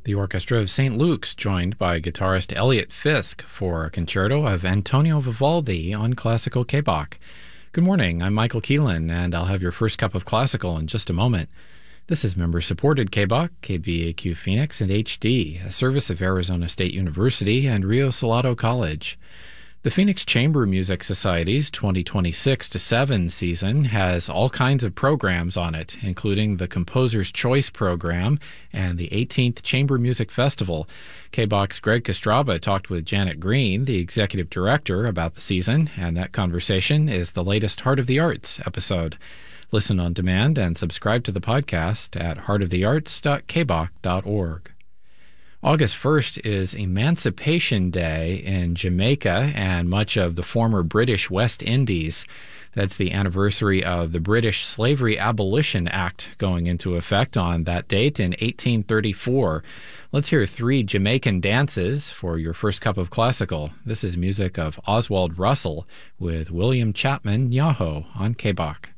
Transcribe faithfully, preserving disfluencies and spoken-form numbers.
The Orchestra of Saint Luke's, joined by guitarist Elliot Fisk for a concerto of Antonio Vivaldi on Classical K-Bach. Good morning, I'm Michael Keelan, and I'll have your first cup of classical in just a moment. This is member-supported K-Bach, K B A Q Phoenix, and H D, a service of Arizona State University and Rio Salado College. The Phoenix Chamber Music Society's twenty twenty-six to seven season has all kinds of programs on it, including the Composer's Choice Program and the eighteenth Chamber Music Festival. K-Bach's Greg Kostraba talked with Janet Green, the executive director, about the season, and that conversation is the latest Heart of the Arts episode. Listen on demand and subscribe to the podcast at heart of the arts dot k bach dot org. August first is Emancipation Day in Jamaica and much of the former British West Indies. That's the anniversary of the British Slavery Abolition Act going into effect on that date in eighteen thirty-four. Let's hear three Jamaican dances for your first cup of classical. This is music of Oswald Russell with William Chapman Nyaho on K-Bach.